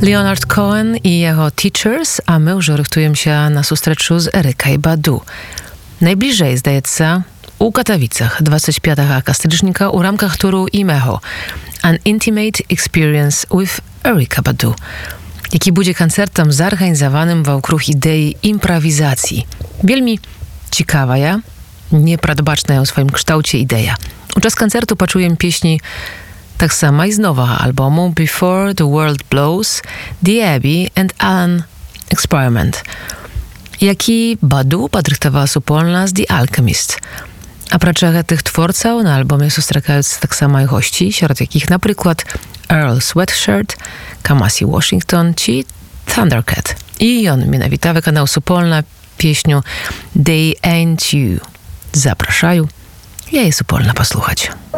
Leonard Cohen i jeho Teachers, a my вже рихтуємося на зустрічу з Ерикою Баду. Найближче, здається, у Катовицах 25 кастричника у рамках туру «Імего» An Intimate Experience with Erika Badu, jaki będzie koncertem zorganizowanym wokół idei improwizacji. Wielmi ciekawa ja, niepradbaczna w swoim kształcie idea. Uczas koncertu poczułem pieśni tak samo i z nowego albumu Before the World Blows, The Abbey and Alan Experiment, jaki Badu podrychtowała supolna z The Alchemist. A prócz tych twórców na albumie zustrykają tak samo i gości, wśród jakich na przykład Earl Sweatshirt, Kamasi Washington czy Thundercat. I on mianowita wykonał supolna pieśniu They Ain't You. Zapraszają, ja je supolna posłuchać.